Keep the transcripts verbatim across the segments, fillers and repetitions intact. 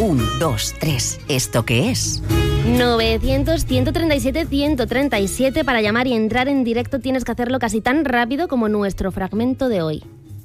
Un, dos, tres. ¿Esto qué es? novecientos, ciento treinta y siete, ciento treinta y siete. Para llamar y entrar en directo tienes que hacerlo casi tan rápido como nuestro fragmento de hoy.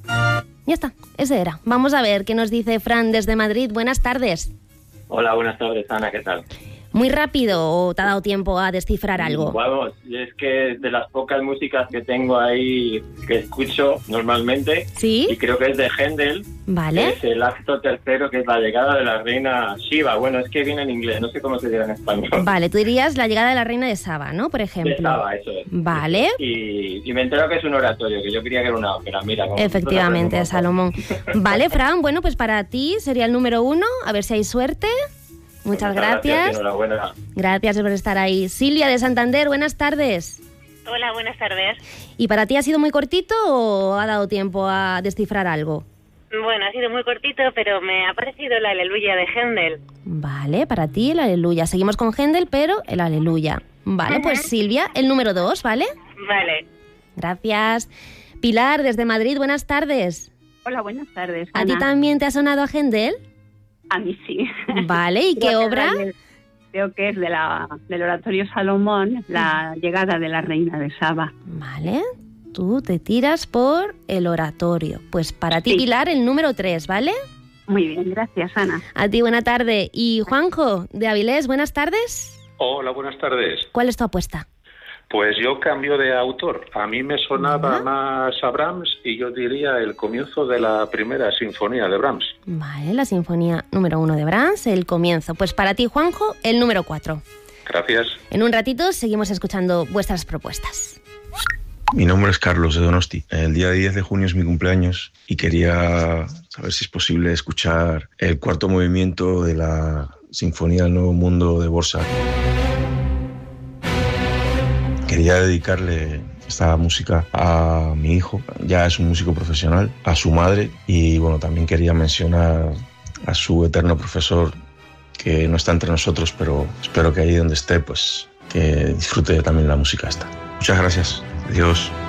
Ya está, ese era. Vamos a ver qué nos dice Fran desde Madrid. Buenas tardes. Hola, buenas tardes, Ana, ¿qué tal? ¿Muy rápido o te ha dado tiempo a descifrar algo? Vamos, es que de las pocas músicas que tengo ahí que escucho normalmente, ¿Sí? y creo que es de Händel, Vale. es el acto tercero, que es la llegada de la reina Shiva. Bueno, es que viene en inglés, no sé cómo se dirá en español. Vale, tú dirías la llegada de la reina de Saba, ¿no? Por ejemplo. De Saba, eso es. Vale. Y, y me entero que es un oratorio, que yo creía que era una ópera. Mira, como Efectivamente, de Salomón. Vale, Fran, bueno, pues para ti sería el número uno, a ver si hay suerte. Muchas, Muchas gracias. gracias. Enhorabuena. Gracias por estar ahí. Silvia de Santander, buenas tardes. Hola, buenas tardes. ¿Y para ti ha sido muy cortito o ha dado tiempo a descifrar algo? Bueno, ha sido muy cortito, pero me ha parecido la Aleluya de Händel. Vale, para ti el Aleluya. Seguimos con Händel, pero el Aleluya. Vale, uh-huh. Pues Silvia, el número dos, ¿vale? Vale. Gracias. Pilar, desde Madrid, buenas tardes. Hola, buenas tardes, Ana. ¿A ti también te ha sonado a Händel? A mí sí. Vale, ¿y qué obra? Creo que es de la, del oratorio Salomón, la llegada de la reina de Saba. Vale, tú te tiras por el oratorio. Pues para ti, sí. Pilar, el número tres, ¿vale? Muy bien, gracias, Ana. A ti, buena tarde. Y Juanjo, de Avilés, buenas tardes. Hola, buenas tardes. ¿Cuál es tu apuesta? Pues yo cambio de autor. A mí me sonaba ¿Ah? más a Brahms y yo diría el comienzo de la primera sinfonía de Brahms. Vale, la sinfonía número uno de Brahms, el comienzo. Pues para ti, Juanjo, el número cuatro. Gracias. En un ratito seguimos escuchando vuestras propuestas. Mi nombre es Carlos de Donosti. El día diez de junio es mi cumpleaños y quería saber si es posible escuchar el cuarto movimiento de la Sinfonía del Nuevo Mundo de Dvořák. Quería dedicarle esta música a mi hijo, ya es un músico profesional, a su madre y bueno, también quería mencionar a su eterno profesor que no está entre nosotros, pero espero que ahí donde esté, pues que disfrute también la música esta. Muchas gracias. Adiós.